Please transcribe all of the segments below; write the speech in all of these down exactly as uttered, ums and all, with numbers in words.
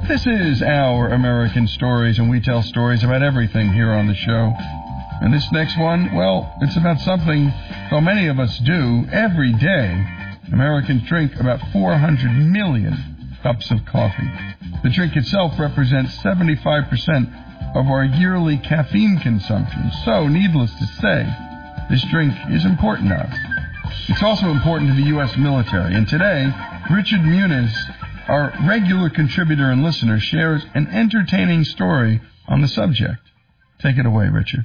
This is Our American Stories, and we tell stories about everything here on the show. And this next one, well, it's about something so many of us do every day. Americans drink about four hundred million cups of coffee. The drink itself represents seventy-five percent of our yearly caffeine consumption. So, needless to say, this drink is important to us. It's also important to the U S military. And today, Richard Muniz, our regular contributor and listener, shares an entertaining story on the subject. Take it away, Richard.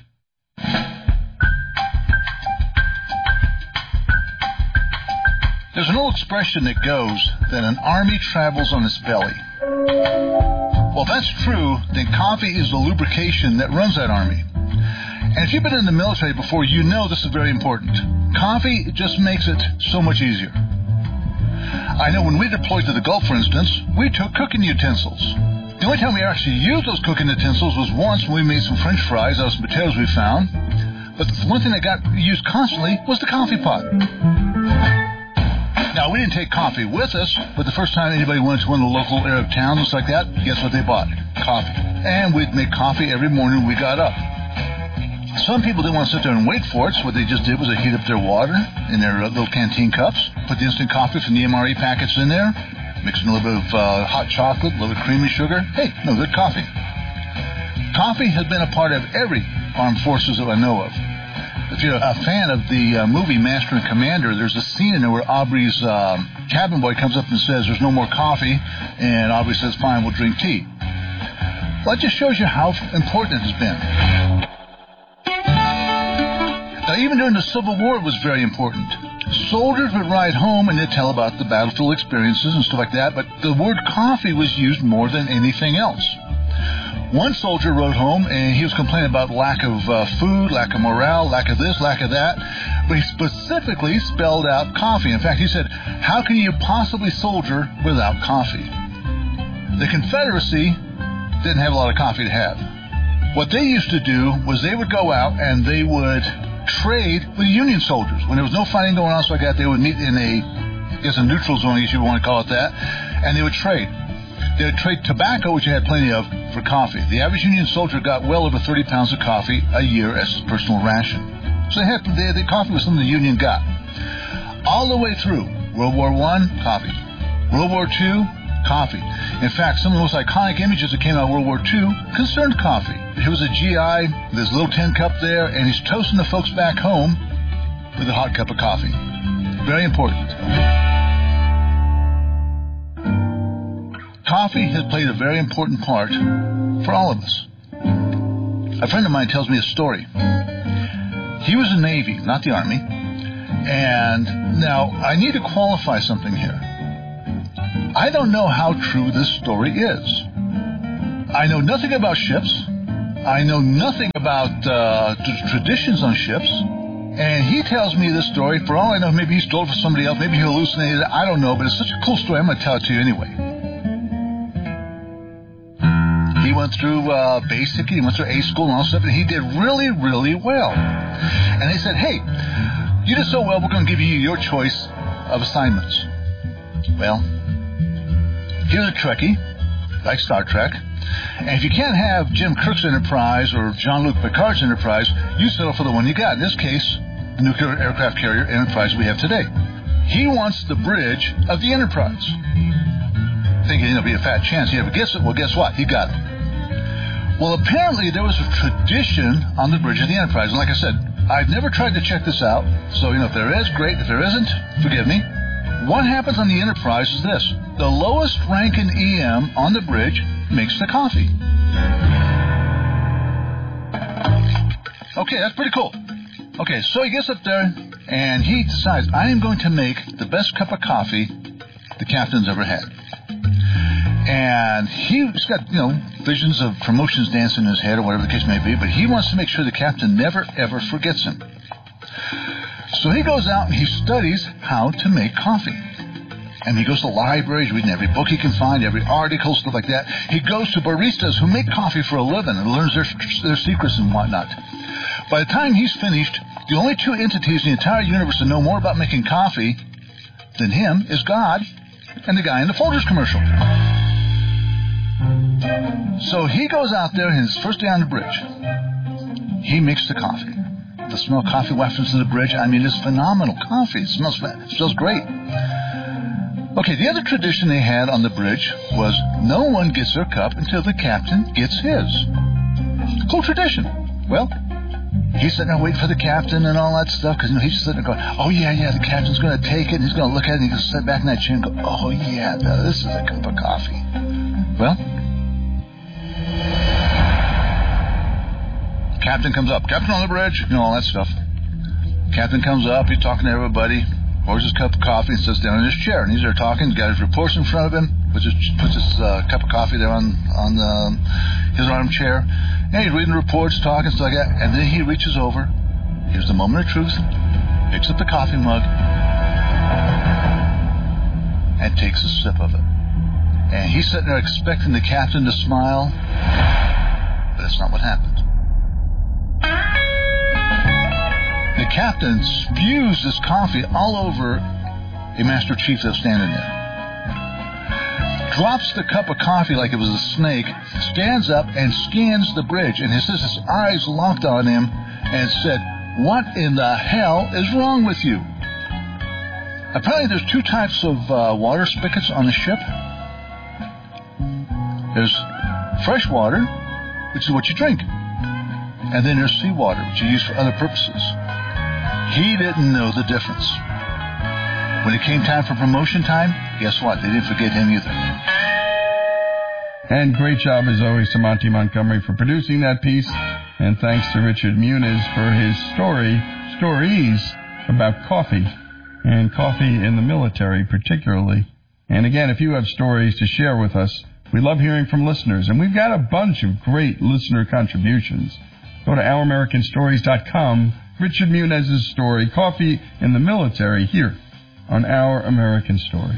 There's an old expression that goes that an army travels on its belly. Well, if that's true, then coffee is the lubrication that runs that army. And if you've been in the military before, you know this is very important. Coffee just makes it so much easier. I know when we deployed to the Gulf, for instance, we took cooking utensils. The only time we actually used those cooking utensils was once when we made some French fries out of some potatoes we found. But the one thing that got used constantly was the coffee pot. Now, we didn't take coffee with us, but the first time anybody went to one of the local Arab towns like that, guess what they bought? Coffee. And we'd make coffee every morning when we got up. Some people didn't want to sit there and wait for it, so what they just did was they heat up their water in their little canteen cups, put the instant coffee from the M R E packets in there, mix in a little bit of uh, hot chocolate, a little bit of creamy sugar. Hey, no good coffee. Coffee has been a part of every armed forces that I know of. If you're a fan of the uh, movie Master and Commander, there's a scene in there where Aubrey's um, cabin boy comes up and says, there's no more coffee, and Aubrey says, fine, we'll drink tea. Well, that just shows you how important it has been. Now, even during the Civil War, it was very important. Soldiers would ride home and they'd tell about the battlefield experiences and stuff like that, but the word coffee was used more than anything else. One soldier rode home and he was complaining about lack of uh, food, lack of morale, lack of this, lack of that, but he specifically spelled out coffee. In fact, he said, how can you possibly soldier without coffee? The Confederacy didn't have a lot of coffee to have. What they used to do was they would go out and they would trade with Union soldiers. When there was no fighting going on, so like that, they would meet in a, I guess, a neutral zone, I guess you would want to call it that, and they would trade. They would trade tobacco, which you had plenty of, for coffee. The average Union soldier got well over thirty pounds of coffee a year as his personal ration. So they had, they, the coffee was something the Union got. All the way through World War One, coffee. World War Two, coffee. In fact, some of the most iconic images that came out of World War Two concerned coffee. Here was a G I with his little tin cup there, and he's toasting the folks back home with a hot cup of coffee. Very important. Coffee has played a very important part for all of us. A friend of mine tells me a story. He was in the Navy, not the Army. And now, I need to qualify something here. I don't know how true this story is. I know nothing about ships. I know nothing about uh, t- traditions on ships. And he tells me this story. For all I know, maybe he stole it from somebody else. Maybe he hallucinated it. I don't know. But it's such a cool story. I'm going to tell it to you anyway. He went through uh, basic. He went through A school and all that stuff. And he did really, really well. And they said, hey, you did so well, we're going to give you your choice of assignments. Well, here's a Trekkie, like Star Trek. And if you can't have Jim Kirk's Enterprise or Jean-Luc Picard's Enterprise, you settle for the one you got. In this case, the nuclear aircraft carrier Enterprise we have today. He wants the bridge of the Enterprise. Thinking it'll be a fat chance he ever gets it. Well, guess what? He got it. Well, apparently there was a tradition on the bridge of the Enterprise. And like I said, I've never tried to check this out. So, you know, if there is, great. If there isn't, forgive me. What happens on the Enterprise is this. The lowest ranking E M on the bridge makes the coffee. Okay, that's pretty cool. Okay, so he gets up there and he decides, I am going to make the best cup of coffee the captain's ever had. And he's got, you know, visions of promotions dancing in his head or whatever the case may be, but he wants to make sure the captain never, ever forgets him. So he goes out and he studies how to make coffee. And he goes to libraries, reading every book he can find, every article, stuff like that. He goes to baristas who make coffee for a living and learns their, their secrets and whatnot. By the time he's finished, the only two entities in the entire universe that know more about making coffee than him is God and the guy in the Folgers commercial. So he goes out there, and his first day on the bridge, he makes the coffee. The smell of coffee wafts to the bridge. I mean, it's phenomenal coffee. It smells, it smells great. Okay, the other tradition they had on the bridge was no one gets their cup until the captain gets his. Cool tradition. Well, he's sitting there waiting for the captain and all that stuff, because you know, he's just sitting there going, oh, yeah, yeah, the captain's going to take it, and he's going to look at it, and he's going to sit back in that chair and go, oh, yeah, this is a cup of coffee. Well, captain comes up. Captain on the bridge, you know, all that stuff. Captain comes up, he's talking to everybody, pours his cup of coffee and sits down in his chair. And he's there talking, he's got his reports in front of him, puts his, puts his uh, cup of coffee there on, on the, his armchair. And he's reading the reports, talking, stuff like that. And then he reaches over, here's the moment of truth, picks up the coffee mug, and takes a sip of it. And he's sitting there expecting the captain to smile, but that's not what happened. The captain spews this coffee all over a Master Chief that's standing there. Drops the cup of coffee like it was a snake, stands up and scans the bridge, and his, his eyes locked on him and said, what in the hell is wrong with you? Apparently there's two types of uh, water spigots on the ship. There's fresh water, which is what you drink. And then there's seawater, which you use for other purposes. He didn't know the difference. When it came time for promotion time, guess what? They didn't forget him either. And great job, as always, to Monty Montgomery for producing that piece. And thanks to Richard Muniz for his story, stories about coffee, and coffee in the military particularly. And again, if you have stories to share with us, we love hearing from listeners. And we've got a bunch of great listener contributions. Go to our american stories dot com. Richard Muniz's story, Coffee in the Military, here on Our American Story.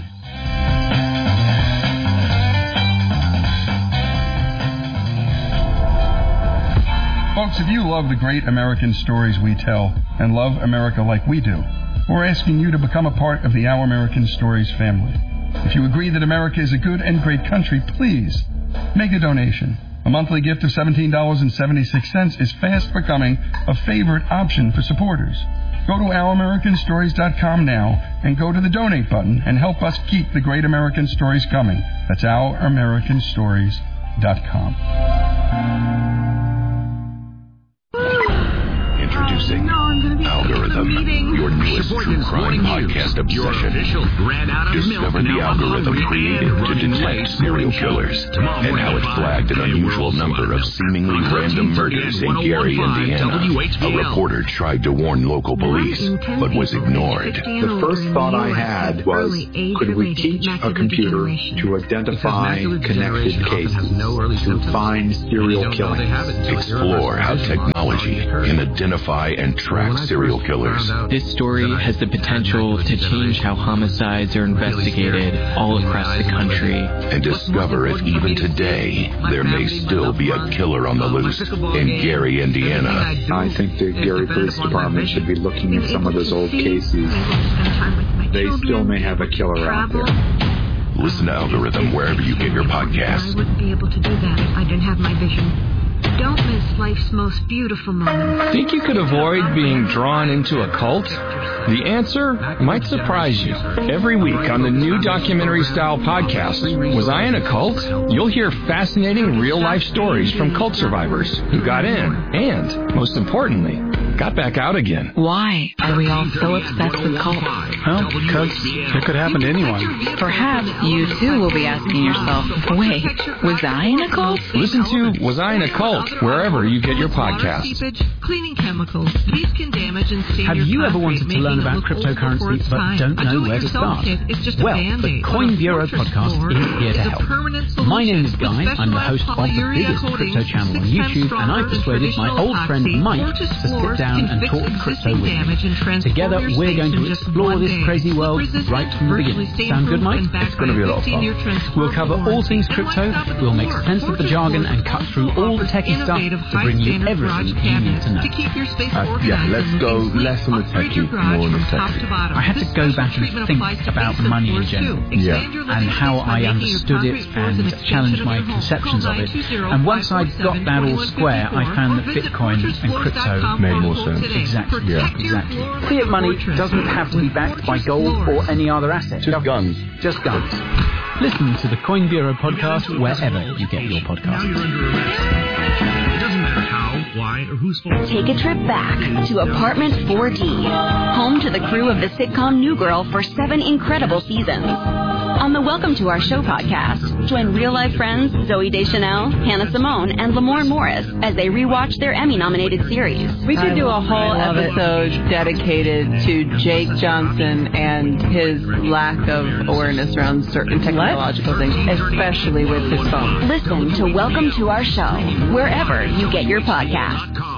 Folks, if you love the great American stories we tell and love America like we do, we're asking you to become a part of the Our American Stories family. If you agree that America is a good and great country, please make a donation. A monthly gift of seventeen dollars and seventy-six cents is fast becoming a favorite option for supporters. Go to our american stories dot com now and go to the donate button and help us keep the great American stories coming. That's our american stories dot com. Introducing no, Algorithm, your newest true crime podcast obsession. Discover the algorithm created to detect serial killers and how it flagged an unusual number of seemingly random murders in Gary, Indiana. A reporter tried to warn local police, but was ignored. The first thought I had was, could we teach a computer to identify connected cases, to find serial killings? Explore how technology can identify and track serial killers. This story has the potential to change how homicides are investigated all across the country. And discover if even today there may still be a killer on the loose in Gary, Indiana. I think the Gary Police Department should be looking at some of those old cases. They still may have a killer out there. Listen to Algorithm wherever you get your podcasts. I wouldn't be able to do that if I didn't have my vision. Don't miss life's most beautiful moments. Think you could avoid being drawn into a cult? The answer might surprise you. Every week on the new documentary-style podcast, Was I in a Cult? You'll hear fascinating real-life stories from cult survivors who got in and, most importantly, got back out again. Why are we all so obsessed with cults? Well, because it could happen to anyone. Perhaps you too will be asking yourself, wait, was I in a cult? Listen to Was I in a Cult? Wherever you get your podcasts. Cleaning chemicals. These can damage and stain Have your you ever concrete, wanted to learn about cryptocurrency but don't know where to start? Well, the Coin Bureau podcast is here to help. My name is Guy. I'm the host of the biggest crypto channel on YouTube, and I persuaded my old friend Mike to sit down and talk crypto with me. Together, we're going to explore this crazy world right from the beginning. Sound good, Mike? It's going to be a lot of fun. We'll cover all things crypto, we'll make sense of the jargon and cut through all the techie stuff to bring you everything you need to know. Uh, yeah, let's go less on the techie, more on the techie. I had to go back and think about money in general, yeah, and how I understood it and challenged my conceptions of it. And once I got that all square, I found that Bitcoin and crypto made more sense. Exactly. Yeah. Exactly. Fiat money doesn't have to be backed by gold or any other asset. Just guns. Just guns. Listen to the Coin Bureau podcast wherever you get your podcasts. Take a trip back to Apartment four D, home to the crew of the sitcom New Girl for seven incredible seasons. On the Welcome to Our Show podcast, join real-life friends Zooey Deschanel, Hannah Simone, and Lamorne Morris as they rewatch their Emmy-nominated series. We should do a whole episode it. dedicated to Jake Johnson and his lack of awareness around certain technological what? things, especially with his phone. Listen to Welcome to Our Show wherever you get your podcasts.